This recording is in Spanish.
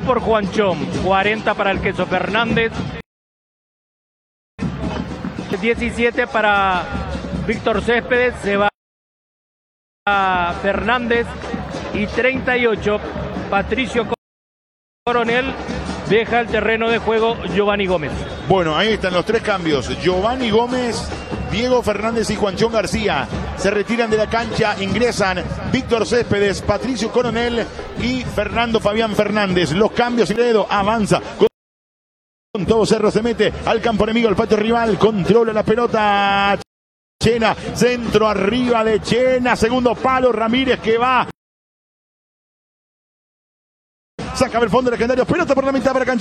por Juanchón, 40 para el Queso Fernández, 17 para Víctor Céspedes, se va a Fernández, y 38 Patricio Coronel, deja el terreno de juego Giovanni Gómez. Bueno, ahí están los tres cambios. Giovanni Gómez, Diego Fernández y Juanchón García se retiran de la cancha, ingresan Víctor Céspedes, Patricio Coronel y Fernando Fabián Fernández. Los cambios, Ingredo avanza con todo Cerro, se mete al campo enemigo, al patio rival, controla la pelota Chena, centro arriba de Chena, segundo palo, Ramírez que va, saca el fondo legendario, pelota por la mitad para cancha.